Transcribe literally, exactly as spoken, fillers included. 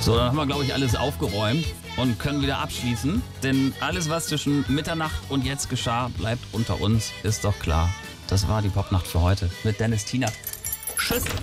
So, dann haben wir, glaube ich, alles aufgeräumt und können wieder abschließen. Denn alles, was zwischen Mitternacht und jetzt geschah, bleibt unter uns, ist doch klar. Das war die Popnacht für heute mit Dennis Tina. Tschüss.